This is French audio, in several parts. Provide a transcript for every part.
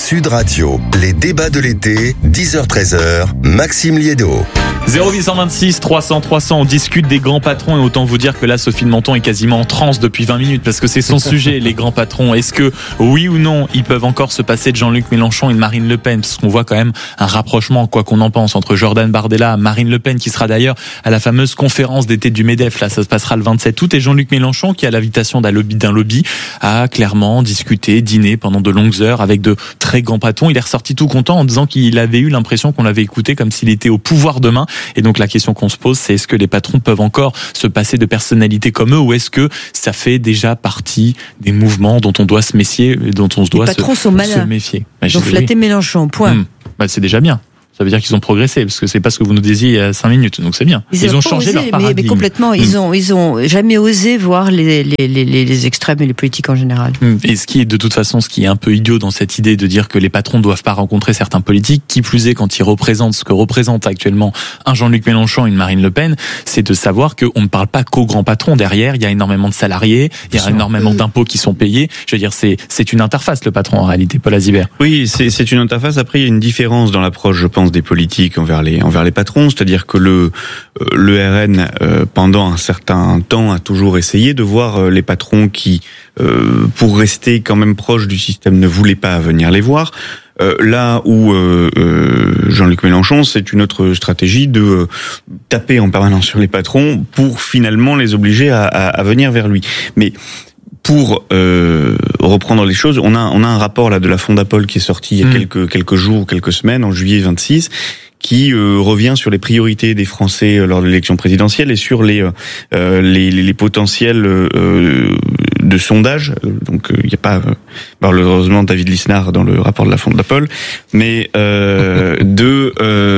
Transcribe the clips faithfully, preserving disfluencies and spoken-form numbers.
Sud Radio, les débats de l'été, dix heures treize heures, Maxime Liédot. zéro huit cent vingt-six trois cents trois cents, on discute des grands patrons et autant vous dire que là, Sophie de Menton est quasiment en transe depuis vingt minutes parce que c'est son sujet, les grands patrons. Est-ce que, oui ou non, ils peuvent encore se passer de Jean-Luc Mélenchon et de Marine Le Pen? Parce qu'on voit quand même un rapprochement, quoi qu'on en pense, entre Jordan Bardella, Marine Le Pen, qui sera d'ailleurs à la fameuse conférence d'été du MEDEF. Là, ça se passera le vingt-sept août, et Jean-Luc Mélenchon, qui a l'invitation d'un lobby, d'un lobby, a clairement discuté, dîné pendant de longues heures avec de très grands patrons. Il est ressorti tout content en disant qu'il avait eu l'impression qu'on l'avait écouté comme s'il était au pouvoir demain. Et donc la question qu'on se pose, c'est est-ce que les patrons peuvent encore se passer de personnalités comme eux, ou est-ce que ça fait déjà partie des mouvements dont on doit se méfier, dont on se doit les patrons se, sont malins. se méfier? Bah, Ils ont flatté oui. Mélenchon, point. Mmh. Bah, c'est déjà bien. Ça veut dire qu'ils ont progressé, parce que c'est pas ce que vous nous disiez il y a cinq minutes, donc c'est bien. Ils, ils ont, ont changé osé, leur paradigme. Mais, mais complètement, mmh. ils ont, ils ont jamais osé voir les, les, les, les extrêmes et les politiques en général. Et ce qui est de toute façon, ce qui est un peu idiot dans cette idée de dire que les patrons doivent pas rencontrer certains politiques, qui plus est quand ils représentent ce que représente actuellement un Jean-Luc Mélenchon et une Marine Le Pen, c'est de savoir qu'on ne parle pas qu'aux grands patrons. Derrière, il y a énormément de salariés, il y a énormément mmh. d'impôts qui sont payés. Je veux dire, c'est, c'est une interface, le patron, en réalité, Paul Azibert. Oui, c'est, c'est une interface. Après, il y a une différence dans l'approche, je pense, des politiques envers les envers les patrons, c'est-à-dire que le le R N euh, pendant un certain temps a toujours essayé de voir euh, les patrons qui euh, pour rester quand même proches du système ne voulaient pas venir les voir. Euh, là où euh, euh, Jean-Luc Mélenchon, c'est une autre stratégie de euh, taper en permanence sur les patrons pour finalement les obliger à, à, à venir vers lui. Mais pour euh, reprendre les choses, on a on a un rapport là de la Fondapol qui est sorti il y a mmh. quelques quelques jours, quelques semaines, en juillet vingt-six, qui euh, revient sur les priorités des Français lors de l'élection présidentielle et sur les euh, les, les, les potentiels euh, de sondage. Donc il euh, n'y a pas euh, malheureusement David Lisnard dans le rapport de la Fondapol, mais euh, de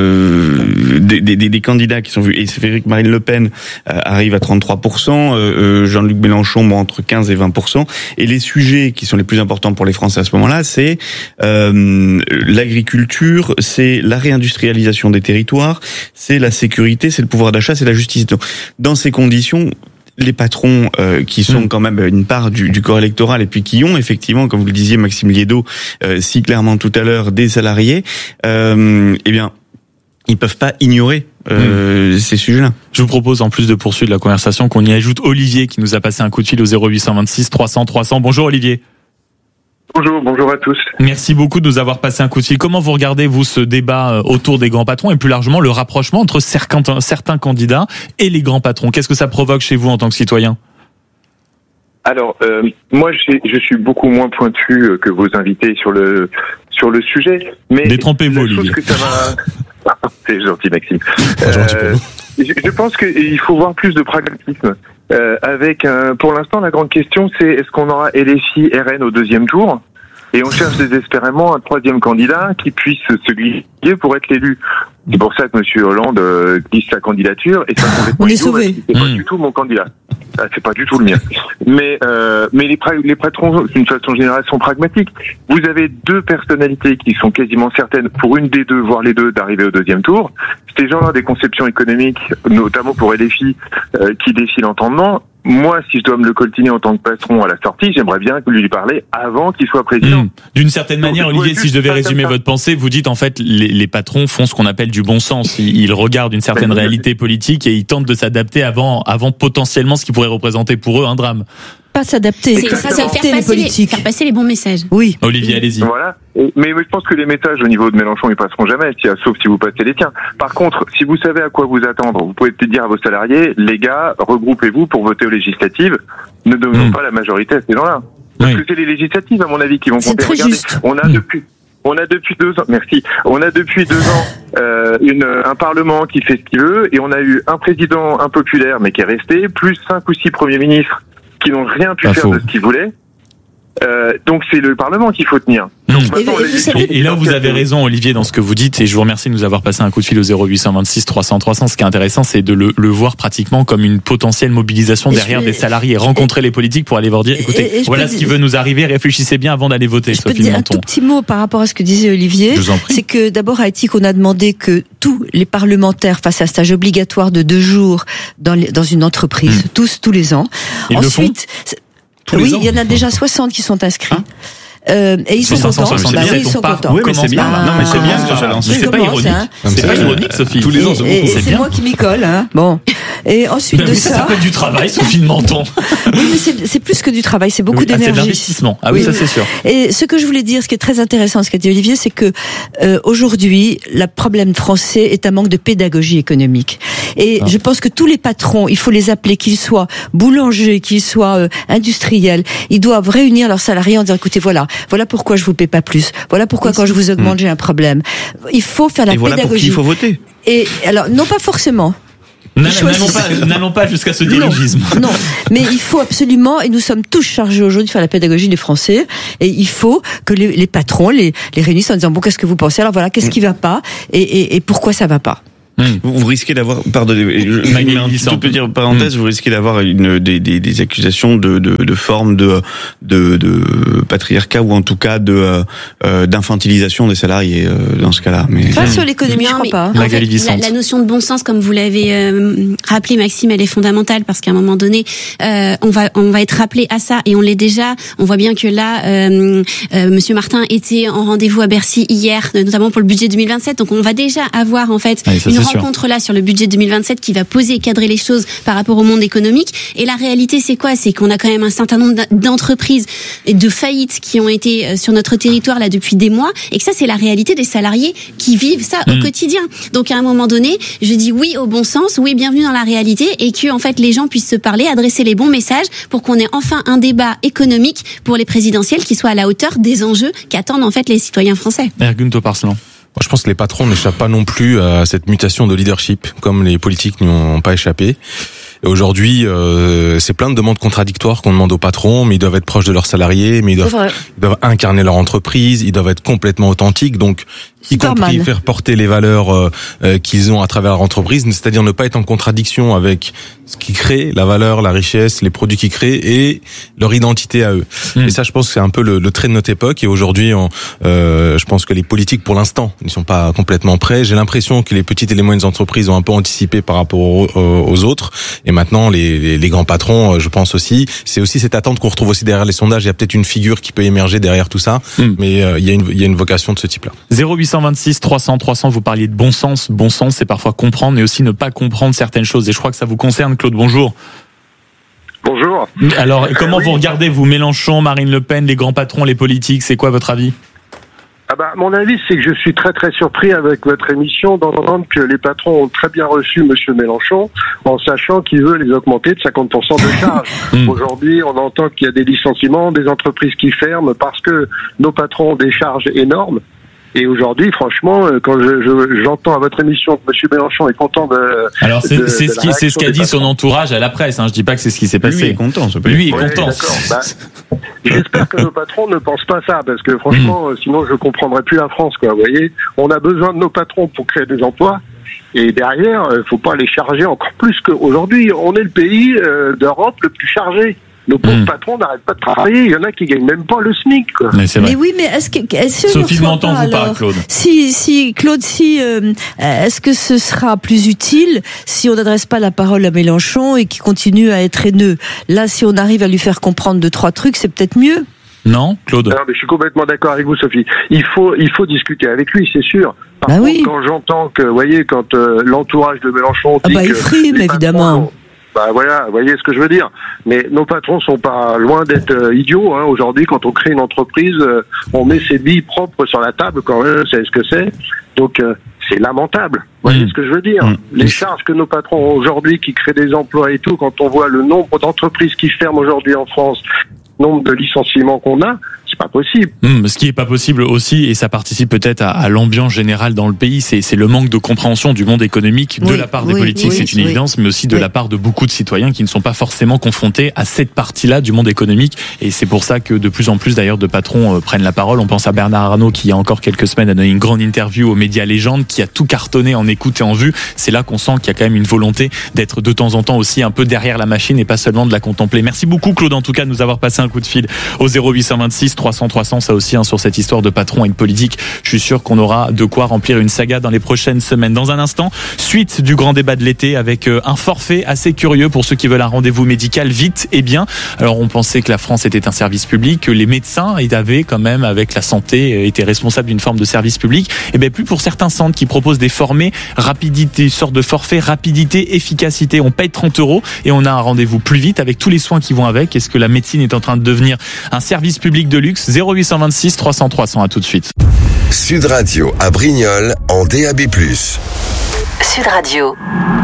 euh, des, des, des candidats qui sont vus. Et c'est vrai que Marine Le Pen euh, arrive à trente-trois pour cent, euh, Jean-Luc Mélenchon bon, entre quinze et vingt pour cent. Et les sujets qui sont les plus importants pour les Français à ce moment-là, c'est euh, l'agriculture, c'est la réindustrialisation des territoires, c'est la sécurité, c'est le pouvoir d'achat, c'est la justice. Donc, dans ces conditions, les patrons euh, qui sont quand même une part du, du corps électoral et puis qui ont effectivement, comme vous le disiez Maxime Liédot, euh, si clairement tout à l'heure, des salariés, euh, eh bien, ils peuvent pas ignorer euh, mmh. ces sujets-là. Je vous propose, en plus de poursuivre la conversation, qu'on y ajoute Olivier qui nous a passé un coup de fil au zéro huit cent vingt-six trois cents trois cents. Bonjour Olivier. Bonjour, bonjour à tous. Merci beaucoup de nous avoir passé un coup de fil. Comment vous regardez, vous, ce débat autour des grands patrons et plus largement le rapprochement entre certains, certains candidats et les grands patrons? Qu'est-ce que ça provoque chez vous en tant que citoyen? Alors, euh, moi, j'ai, je suis beaucoup moins pointu que vos invités sur le sur le sujet. Mais détrompez-vous, Olivier. Que ça m'a... C'est gentil, Maxime. Euh, je, je pense qu'il faut voir plus de pragmatisme. Euh, avec, un, pour l'instant, la grande question, c'est est-ce qu'on aura L F I R N au deuxième tour? Et on cherche désespérément un troisième candidat qui puisse se glisser pour être l'élu. C'est pour ça que M. Hollande euh, glisse sa candidature et ça complètement on est idiot, sauvé. C'est mmh. pas du tout mon candidat. Ah, c'est pas du tout le mien. Mais euh, mais les, pra- les patrons, d'une façon générale, sont pragmatiques. Vous avez deux personnalités qui sont quasiment certaines, pour une des deux, voire les deux, d'arriver au deuxième tour. Ces gens-là, des conceptions économiques, notamment pour L F I, euh, qui défient l'entendement. Moi, si je dois me le coltiner en tant que patron à la sortie, j'aimerais bien lui parler avant qu'il soit président. Mmh. D'une certaine manière, Donc, Olivier, si je devais résumer votre pensée, vous dites en fait les, les patrons font ce qu'on appelle du bon sens. Ils, ils regardent une certaine ben, réalité politique et ils tentent de s'adapter avant, avant potentiellement ce qui pourrait représenter pour eux un drame. Pas s'adapter, c'est ça, c'est faire, passer les, faire passer les bons messages. Oui. Olivier, allez-y. Voilà. Mais je pense que les messages au niveau de Mélenchon, ils passeront jamais, sauf si vous passez les tiens. Par contre, si vous savez à quoi vous attendre, vous pouvez peut-être dire à vos salariés, les gars, regroupez-vous pour voter aux législatives. Ne donnons mmh. pas la majorité à ces gens-là. Parce oui. que c'est les législatives, à mon avis, qui vont c'est compter. Très Regardez, juste. on a mmh. depuis... On a depuis deux ans, merci. On a depuis deux ans euh, une, un parlement qui fait ce qu'il veut, et on a eu un président impopulaire mais qui est resté, plus cinq ou six premiers ministres qui n'ont rien pu Pas faire faux. de ce qu'ils voulaient. Euh, donc c'est le Parlement qu'il faut tenir. Donc, et, et, et, et là vous avez raison Olivier dans ce que vous dites et je vous remercie de nous avoir passé un coup de fil au zéro huit cent vingt-six trois cents trois cents. Ce qui est intéressant c'est de le, le voir pratiquement comme une potentielle mobilisation et derrière des salariés, rencontrer et, les politiques pour aller leur dire écoutez et, et voilà ce qui veut nous arriver, réfléchissez bien avant d'aller voter. Je peux dire un tout petit mot par rapport à ce que disait Olivier. C'est que d'abord à Éthique on a demandé que tous les parlementaires fassent un stage obligatoire de deux jours dans, les, dans une entreprise, mmh. tous tous les ans. Ils Ensuite, le font oui, il y en a déjà soixante qui sont inscrits. Hein Euh, et ils sont contents. Bah oui, ils sont contents. Oui, mais c'est bien. Ah, non, mais c'est bien ce que j'ai lancé. C'est pas ironique. Hein. C'est pas ironique, Sophie. Tous les ans, et, et c'est, c'est moi qui m'y colle. Hein. Bon. Et ensuite ben de oui, ça, ça s'appelle du travail, Sophie de Menton. Oui, mais c'est, c'est plus que du travail, c'est beaucoup oui, d'énergie. Ah, c'est de l'investissement. Ah oui, oui, ça c'est sûr. Et ce que je voulais dire, ce qui est très intéressant, ce qu'a dit Olivier, c'est que euh, aujourd'hui, le problème français est un manque de pédagogie économique. Et ah. je pense que tous les patrons, il faut les appeler, qu'ils soient boulangers, qu'ils soient euh, industriels, ils doivent réunir leurs salariés en disant écoutez, voilà, voilà pourquoi je vous paie pas plus, voilà pourquoi quand je vous augmente mmh. j'ai un problème. Il faut faire la Et pédagogie. Voilà pour qui il faut voter. Et alors, non pas forcément. N'allons pas, n'allons pas jusqu'à ce dirigisme. Non, non, mais il faut absolument, et nous sommes tous chargés aujourd'hui de faire la pédagogie des Français, et il faut que les, les patrons les, les réunissent en disant bon, qu'est-ce que vous pensez ? Alors voilà, qu'est-ce qui va pas et, et, et pourquoi ça va pas ? Vous, vous risquez d'avoir, pardonnez, je mets une toute petite parenthèse, mmh. vous risquez d'avoir une des, des, des accusations de, de, de forme de, de, de patriarcat ou en tout cas de euh, d'infantilisation des salariés euh, dans ce cas-là. Mais pas sur l'économie, non, je crois pas. En fait, la, la notion de bon sens, comme vous l'avez euh, rappelé, Maxime, elle est fondamentale parce qu'à un moment donné, euh, on va on va être rappelé à ça et on l'est déjà. On voit bien que là, euh, euh, Monsieur Martin était en rendez-vous à Bercy hier, notamment pour le budget deux mille vingt-sept. Donc on va déjà avoir en fait ouais, une rencontre là sur le budget deux mille vingt-sept qui va poser et cadrer les choses par rapport au monde économique. Et la réalité, c'est quoi ? C'est qu'on a quand même un certain nombre d'entreprises et de faillites qui ont été sur notre territoire là depuis des mois, et que ça, c'est la réalité des salariés qui vivent ça mmh. au quotidien. Donc à un moment donné, je dis oui au bon sens, oui, bienvenue dans la réalité, et que en fait les gens puissent se parler, adresser les bons messages pour qu'on ait enfin un débat économique pour les présidentielles qui soit à la hauteur des enjeux qu'attendent en fait les citoyens français. Ergun Toparslan. Moi, je pense que les patrons n'échappent pas non plus à cette mutation de leadership, comme les politiques n'y ont pas échappé. Et aujourd'hui, euh, c'est plein de demandes contradictoires qu'on demande aux patrons, mais ils doivent être proches de leurs salariés, mais ils doivent, ils doivent incarner leur entreprise, ils doivent être complètement authentiques, donc y compris faire porter les valeurs euh, euh, qu'ils ont à travers leur entreprise, c'est-à-dire ne pas être en contradiction avec ce qui crée la valeur, la richesse, les produits qu'ils créent et leur identité à eux. Mmh. Et ça, je pense que c'est un peu le, le trait de notre époque. Et aujourd'hui, on, euh, je pense que les politiques, pour l'instant, ne sont pas complètement prêts. J'ai l'impression que les petites et les moyennes entreprises ont un peu anticipé par rapport aux, aux autres. Et maintenant, les, les, les grands patrons, je pense aussi, c'est aussi cette attente qu'on retrouve aussi derrière les sondages. Il y a peut-être une figure qui peut émerger derrière tout ça, mmh. mais euh, il y a une, il y a une vocation de ce type-là. zéro huit cent vingt-six trois cents trois cents, vous parliez de bon sens. Bon sens, c'est parfois comprendre, mais aussi ne pas comprendre certaines choses. Et je crois que ça vous concerne, Claude. Bonjour. Bonjour. Alors, comment euh, oui. vous regardez, vous, Mélenchon, Marine Le Pen, les grands patrons, les politiques, c'est quoi votre avis ? Ah bah, mon avis, c'est que je suis très très surpris avec votre émission d'entendre que les patrons ont très bien reçu Monsieur Mélenchon, en sachant qu'il veut les augmenter de cinquante pour cent de charges. Aujourd'hui, on entend qu'il y a des licenciements, des entreprises qui ferment parce que nos patrons ont des charges énormes. Et aujourd'hui, franchement, quand je, je, j'entends à votre émission que M. Mélenchon est content de... Alors, c'est, de, c'est, de ce, qui, c'est ce qu'a dit son entourage à la presse. Hein. Je dis pas que c'est ce qui s'est passé. Lui est content. Ça peut Lui est ouais, content. Bah, j'espère que nos patrons ne pensent pas ça, parce que franchement, mmh. sinon je comprendrais plus la France, quoi. Vous voyez, on a besoin de nos patrons pour créer des emplois. Et derrière, il faut pas les charger encore plus qu'aujourd'hui. On est le pays euh, d'Europe le plus chargé. Nos pauvres mmh. patrons n'arrêtent pas de travailler. Il y en a qui gagnent même pas le SMIC, quoi. Mais, c'est vrai. Mais oui, mais est-ce que est-ce que Sophie de Menton vous parle, Claude. Si, si Claude, si euh, est-ce que ce sera plus utile si on n'adresse pas la parole à Mélenchon et qu'il continue à être haineux ? Là, si on arrive à lui faire comprendre deux trois trucs, c'est peut-être mieux. Non, Claude. Non, mais je suis complètement d'accord avec vous, Sophie. Il faut, il faut discuter avec lui, c'est sûr. Par bah contre, oui. quand j'entends que, vous voyez, quand euh, l'entourage de Mélenchon dit ah bah, que il frime, évidemment. Patrons, bah voilà, vous voyez ce que je veux dire. Mais nos patrons sont pas loin d'être euh, idiots. Hein. Aujourd'hui, quand on crée une entreprise, euh, on met ses billes propres sur la table quand eux savent ce que c'est. Donc euh, c'est lamentable. Vous voyez mmh. ce que je veux dire. Mmh. Les charges que nos patrons ont aujourd'hui, qui créent des emplois et tout, quand on voit le nombre d'entreprises qui ferment aujourd'hui en France, le nombre de licenciements qu'on a, c'est pas possible. Mmh, ce qui est pas possible aussi, et ça participe peut-être à, à l'ambiance générale dans le pays, c'est, c'est le manque de compréhension du monde économique oui, de la part des oui, politiques, oui, c'est une oui. évidence, mais aussi de oui. la part de beaucoup de citoyens qui ne sont pas forcément confrontés à cette partie-là du monde économique. Et c'est pour ça que de plus en plus d'ailleurs de patrons euh, prennent la parole. On pense à Bernard Arnault qui il y a encore quelques semaines a donné une grande interview aux médias légendes, qui a tout cartonné en écoute et en vue. C'est là qu'on sent qu'il y a quand même une volonté d'être de temps en temps aussi un peu derrière la machine et pas seulement de la contempler. Merci beaucoup Claude en tout cas de nous avoir passé un coup de fil au zéro huit cent vingt-six trois cents trois cents, ça aussi, hein, sur cette histoire de patron et de politique. Je suis sûr qu'on aura de quoi remplir une saga dans les prochaines semaines. Dans un instant, suite du grand débat de l'été avec un forfait assez curieux pour ceux qui veulent un rendez-vous médical vite et bien. Alors, on pensait que la France était un service public, que les médecins avaient quand même, avec la santé, étaient responsables d'une forme de service public. Et bien, plus pour certains centres qui proposent des formés, rapidité, une sorte de forfait, rapidité, efficacité. On paye trente euros et on a un rendez-vous plus vite avec tous les soins qui vont avec. Est-ce que la médecine est en train de devenir un service public de luxe? Zéro huit cent vingt-six trois cents trois cents, à tout de suite. Sud Radio à Brignoles en D A B plus. Sud Radio.